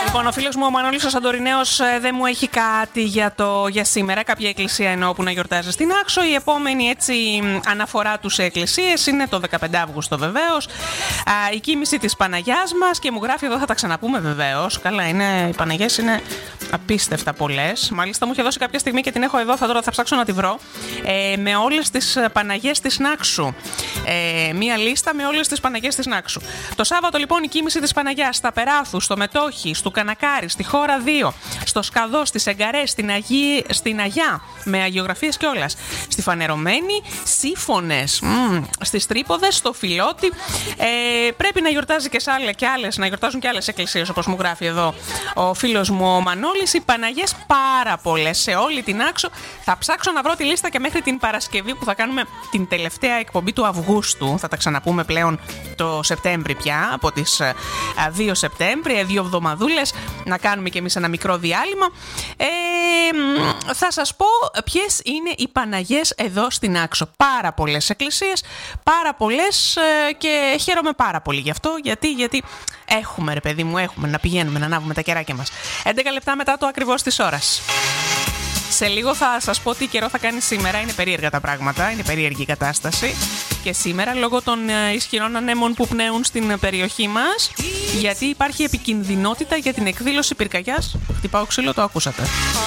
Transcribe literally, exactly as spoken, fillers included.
Λοιπόν, ο φίλος μου ο Μανώλης ο Σαντορινέος δεν μου έχει κάτι για, το, για σήμερα, κάποια εκκλησία εννοώ που να γιορτάζει στην Άξο. Η επόμενη έτσι αναφορά του σε εκκλησίες είναι το δεκαπέντε Αυγούστου βεβαίως. Α, η κοίμηση της Παναγιάς μας και μου γράφει εδώ, θα τα ξαναπούμε βεβαίως. Καλά, είναι, οι Παναγιές είναι απίστευτα πολλές. Μάλιστα μου είχε δώσει κάποια στιγμή και την έχω εδώ, θα, τώρα θα ψάξω να τη βρω. Ε, με όλες τις Παναγιές της Νάξου. Ε, μία λίστα με όλες τις Παναγιές της Νάξου. Το Σάββατο λοιπόν η κοίμηση της Παναγιάς στα Περάθου, στο Μετόχι, στο Κανακάρι, στη Χώρα δύο, στο Σκαδό, στις Εγκαρές, στην, Αγί... στην Αγιά, με αγιογραφίες κιόλας. Στη Φανερωμένη, σύμφωνες, mm, στις Τρίποδες, στο Φιλότι. Ε, πρέπει να γιορτάζει και, άλλες, και άλλες, να γιορτάζουν και άλλες εκκλησίες, όπως μου γράφει εδώ ο φίλος μου ο Μανώλης. Οι Παναγιές πάρα πολλές σε όλη την Άξο. Θα ψάξω να βρω τη λίστα και μέχρι την Παρασκευή που θα κάνουμε την τελευταία εκπομπή του Αυγούστου. Θα τα ξαναπούμε πλέον το Σεπτέμβρη πια, από τις δύο Σεπτέμβρη, δύο εβδομαδούλες, να κάνουμε κι εμείς ένα μικρό διάλειμμα. Ε, θα σας πω ποιες είναι οι Παναγιές εδώ στην Άξο. Πάρα πολλές εκκλησίες, πάρα πολλές ε, και χαίρομαι πάρα πολύ γι' αυτό, γιατί, γιατί έχουμε ρε παιδί μου, έχουμε να πηγαίνουμε να ανάβουμε τα κεράκια μας. έντεκα λεπτά μετά το ακριβώς της ώρας. Σε λίγο θα σας πω τι καιρό θα κάνει σήμερα. Είναι περίεργα τα πράγματα, είναι περίεργη η κατάσταση. Και σήμερα λόγω των ισχυρών ανέμων που πνέουν στην περιοχή μας, γιατί υπάρχει επικινδυνότητα για την εκδήλωση πυρκαγιάς. Χτυπάω ξύλο, το ακούσατε.